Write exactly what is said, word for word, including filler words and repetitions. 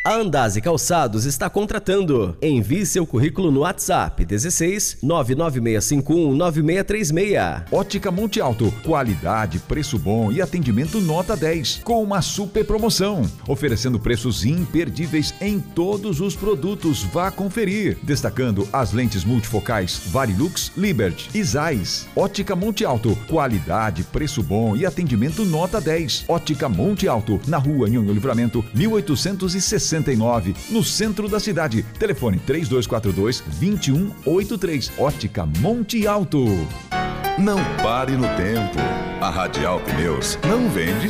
A Andaz e Calçados está contratando. Envie seu currículo no WhatsApp dezesseis nove nove seis cinco um nove seis três seis. Ótica Monte Alto, qualidade, preço bom e atendimento nota dez, com uma super promoção, oferecendo preços imperdíveis em todos os produtos. Vá conferir, destacando as lentes multifocais Varilux, Liberty e Zeiss. Ótica Monte Alto, qualidade, preço bom e atendimento nota dez. Ótica Monte Alto, na rua Nhonho Livramento, mil oitocentos e sessenta e nove, no centro da cidade. Telefone três dois quatro dois, dois um oito três. Ótica Monte Alto. Não pare no tempo. A Radial Pneus não vende